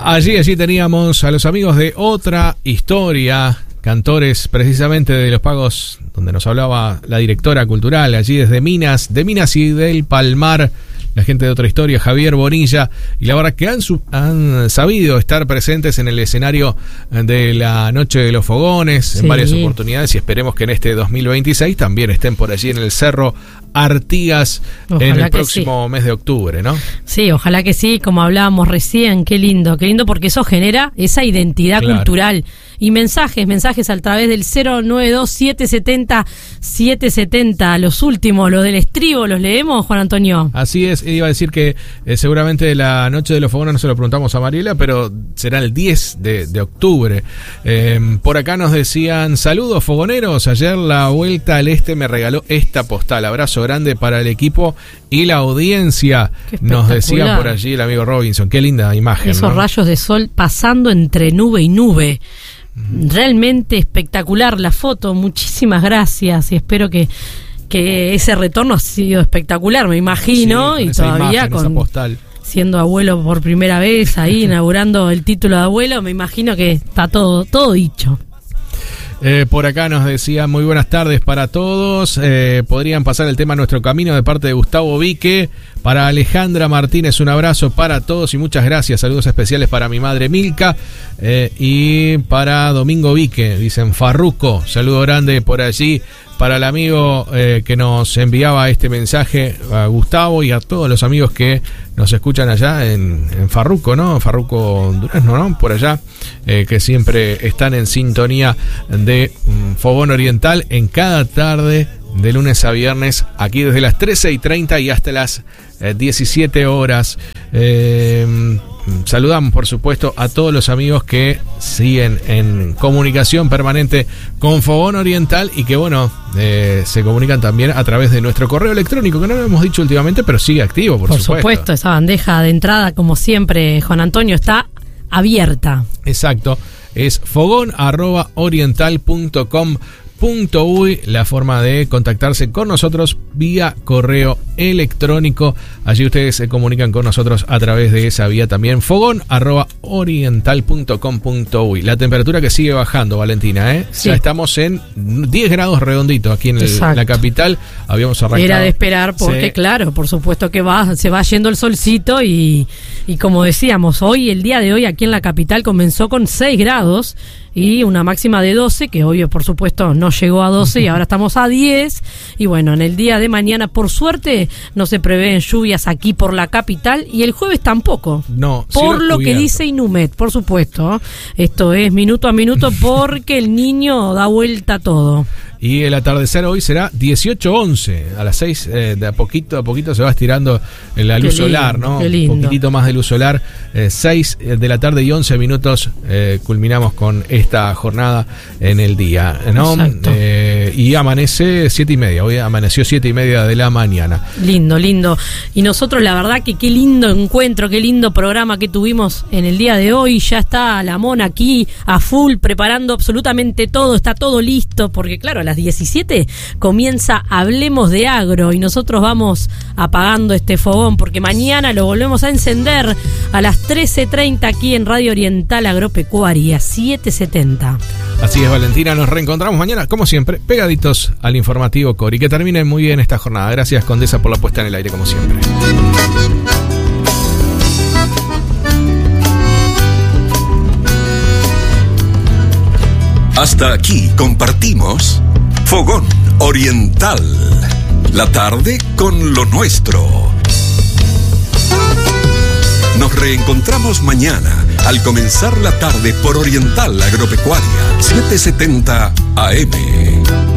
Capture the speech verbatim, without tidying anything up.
Allí, allí teníamos a los amigos de Otra Historia, cantores precisamente de Los Pagos, donde nos hablaba la directora cultural, allí desde Minas, de Minas y del Palmar, la gente de Otra Historia, Javier Bonilla, y la verdad que han, han sabido estar presentes en el escenario de la Noche de los Fogones, sí, en varias oportunidades, y esperemos que en este dos mil veintiséis también estén por allí en el Cerro Artigas. Ojalá en el próximo sí. mes de octubre, ¿no? Sí, ojalá que sí, como hablábamos recién, qué lindo, qué lindo, porque eso genera esa identidad claro. cultural. Y mensajes, mensajes a través del cero nueve dos siete siete cero siete siete cero, los últimos, los del estribo, ¿los leemos, Juan Antonio? Así es, iba a decir que eh, seguramente la Noche de los Fogones no se lo preguntamos a Mariela, pero será el diez de, de octubre. Eh, por acá nos decían, saludos fogoneros, ayer la Vuelta al Este me regaló esta postal, abrazo grande para el equipo y la audiencia, nos decía por allí el amigo Robinson, qué linda imagen. Esos ¿no? rayos de sol pasando entre nube y nube. Realmente espectacular la foto, muchísimas gracias y espero que, que ese retorno ha sido espectacular, me imagino, sí, y todavía imagen, con postal. Siendo abuelo por primera vez ahí inaugurando el título de abuelo, me imagino que está todo, todo dicho. Eh, por acá nos decía muy buenas tardes para todos, eh, podrían pasar el tema Nuestro Camino de parte de Gustavo Vique. Para Alejandra Martínez un abrazo para todos y muchas gracias, saludos especiales para mi madre Milka, eh, y para Domingo Vique, dicen Farruco, saludo grande por allí para el amigo eh, que nos enviaba este mensaje, a Gustavo, y a todos los amigos que nos escuchan allá en, en Farruco, ¿no? Farruco Durazno, ¿no? Por allá, eh, que siempre están en sintonía de um, Fogón Oriental en cada tarde, de lunes a viernes, aquí desde las trece y treinta y hasta las eh, diecisiete horas. Eh, saludamos, por supuesto, a todos los amigos que siguen en comunicación permanente con Fogón Oriental y que, bueno, eh, se comunican también a través de nuestro correo electrónico, que no lo hemos dicho últimamente, pero sigue activo, por, por supuesto. Por supuesto, esa bandeja de entrada, como siempre, Juan Antonio, está abierta. Exacto, es fogón arroba oriental punto com. Punto uy, la forma de contactarse con nosotros vía correo electrónico. Allí ustedes se comunican con nosotros a través de esa vía también, fogón arroba oriental punto com punto uy. La temperatura que sigue bajando, Valentina, ¿eh? Sí. Ya estamos en diez grados redonditos aquí en el, la capital. Habíamos arrancado. Era de esperar porque, sí. claro, por supuesto que va, se va yendo el solcito y, y como decíamos, hoy, el día de hoy aquí en la capital comenzó con seis grados y una máxima de doce, que obvio, por supuesto, no llegó a doce y ahora estamos a diez. Y bueno, en el día de mañana, por suerte, no se prevén lluvias aquí por la capital y el jueves tampoco. No, por lo que dice Inumet, por supuesto. Esto es minuto a minuto porque el niño da vuelta a todo. Y el atardecer hoy será dieciocho once, a las seis, eh, de a poquito a poquito se va estirando la luz solar, ¿no? Un poquitito más de luz solar, eh, seis de la tarde y once minutos, eh, culminamos con esta jornada en el día, ¿no? Eh, y amanece siete y media, hoy amaneció siete y media de la mañana. Lindo, lindo. Y nosotros la verdad que qué lindo encuentro, qué lindo programa que tuvimos en el día de hoy. Ya está la Mona aquí a full preparando absolutamente todo, está todo listo, porque claro, a las diecisiete comienza Hablemos de Agro y nosotros vamos apagando este fogón porque mañana lo volvemos a encender a las trece treinta aquí en Radio Oriental Agropecuaria setecientos setenta. Así es, Valentina, nos reencontramos mañana, como siempre, pegaditos al informativo Cori. Que termine muy bien esta jornada. Gracias, Condesa, por la puesta en el aire, como siempre. Hasta aquí compartimos Fogón Oriental, la tarde con lo nuestro. Nos reencontramos mañana al comenzar la tarde por Oriental Agropecuaria setecientos setenta A M.